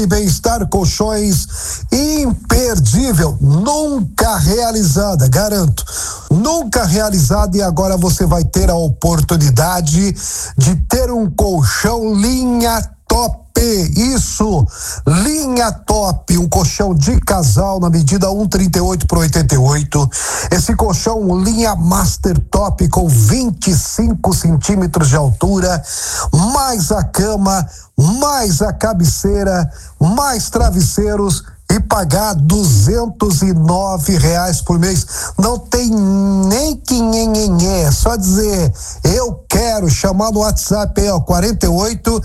e Bem-Estar Colchões, imperdível, nunca realizada, garanto, nunca realizada, e agora você vai ter a oportunidade de ter um colchão linha top. Isso, linha top, um colchão de casal na medida 1,38 por 88. Esse colchão linha Master Top com 25 centímetros de altura, mais a cama, mais a cabeceira, mais travesseiros, e pagar R$209 por mês. Não tem nem quinhenhenhé, é só dizer eu quero, chamar no WhatsApp aí, ó, 48